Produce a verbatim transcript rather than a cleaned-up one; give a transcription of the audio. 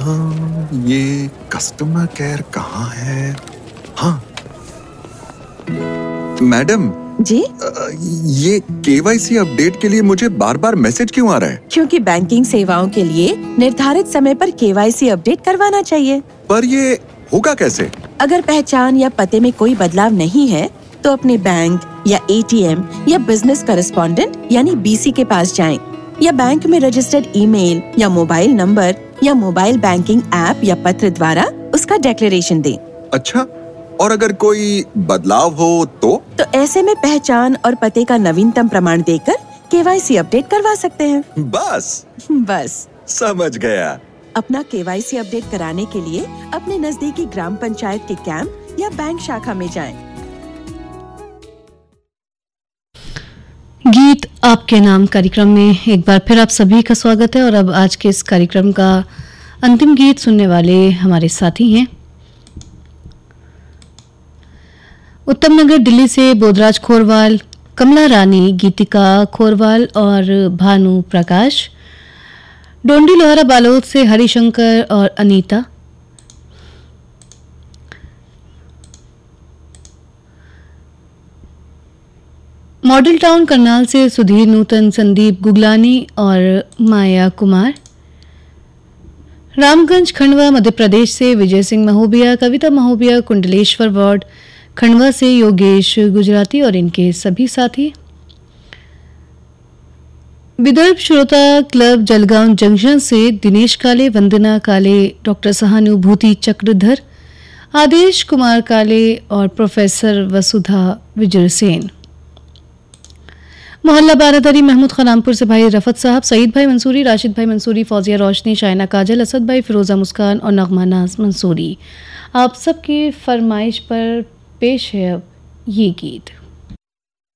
अ, ये customer care कहाँ है? हाँ, मैडम जी, अ, ये केवाईसी अपडेट के लिए मुझे बार बार मैसेज क्यों आ रहा है? क्योंकि बैंकिंग सेवाओं के लिए निर्धारित समय पर केवाईसी अपडेट करवाना चाहिए। पर ये होगा कैसे? अगर पहचान या पते में कोई बदलाव नहीं है, तो अपने बैंक या एटीएम या बिजनेस करेस्पॉन्डेंट यानी बीसी के पास जाएं, या बैंक में रजिस्टर्ड ईमेल या मोबाइल नंबर या मोबाइल बैंकिंग ऐप या पत्र द्वारा उसका डिक्लेरेशन दें। अच्छा, और अगर कोई बदलाव हो तो? तो ऐसे में पहचान और पते का नवीनतम प्रमाण देकर केवाईसी अपडेट करवा सकते हैं। बस बस समझ गया। अपना केवाईसी अपडेट कराने के लिए अपने नजदीकी ग्राम पंचायत के कैंप या बैंक शाखा में जाएं। गीत आपके नाम कार्यक्रम में एक बार फिर आप सभी का स्वागत है। और अब आज के इस कार्यक्रम का अंतिम गीत सुनने वाले हमारे साथी हैं उत्तम नगर दिल्ली से बोधराज खोरवाल, कमला रानी, गीतिका खोरवाल और भानु प्रकाश। डोंडी लोहारा बालोद से हरिशंकर और अनीता। मॉडल टाउन करनाल से सुधीर नूतन, संदीप गुगलानी और माया कुमार। रामगंज खंडवा मध्य प्रदेश से विजय सिंह महोबिया, कविता महोबिया, कुंडलेश्वर वार्ड खंडवा से योगेश गुजराती और इनके सभी साथी। विदर्भ श्रोता क्लब जलगांव जंक्शन से दिनेश काले, वंदना काले, डॉक्टर सहानुभूति चक्रधर, आदेश कुमार काले और प्रोफेसर वसुधा विजयसेन। मोहल्ला बारादरी महमूद खनामपुर से भाई रफत साहब, सईद भाई मंसूरी, राशिद भाई मंसूरी, फौजिया रोशनी, शायना काजल, असद भाई, फिरोजा मुस्कान और नगमा नाज मंसूरी। आप सबकी फरमाइश पर पेश है अब ये गीत।